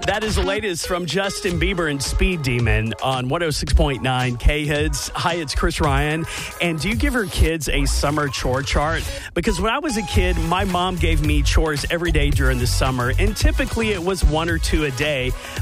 That is the latest from Justin Bieber and Speed Demon on 106.9 K-Hits. Hi, it's Chris Ryan. And do you give your kids a summer chore chart? Because when I was a kid, my mom gave me chores every day during the summer, and typically it was one or two a day.